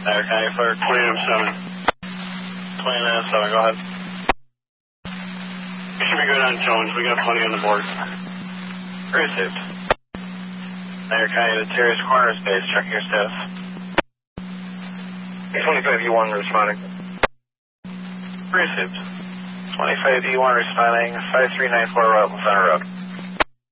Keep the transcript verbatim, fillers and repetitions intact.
Niagara County Fire twenty M seven. twenty M seven, go ahead. We should be good on Jones. We got plenty on the board. Received. Niagara County to Terrace Corners base. Check your status. twenty-five E one responding. Received. twenty-five E one responding. five three nine four Route Center Road.